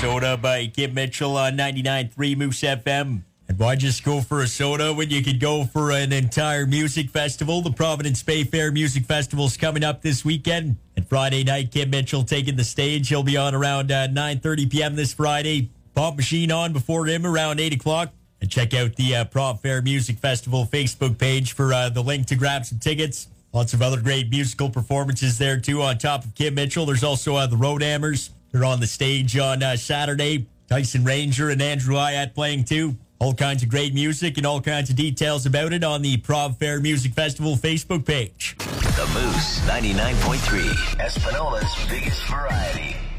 Soda by Kim Mitchell on 99.3 Moose FM. And why just go for a soda when you could go for an entire music festival? The Providence Bay Fair Music Festival's coming up this weekend. And Friday night, Kim Mitchell taking the stage. He'll be on around 9:30 p.m. this Friday. Pop Machine on before him around 8 o'clock. And check out the Prov Fair Music Festival Facebook page for the link to grab some tickets. Lots of other great musical performances there, too, on top of Kim Mitchell. There's also the Roadhammers. They're on the stage on Saturday. Tyson Ranger and Andrew Hyatt playing, too. All kinds of great music and all kinds of details about it on the Prov Fair Music Festival Facebook page. The Moose 99.3, Espanola's biggest variety.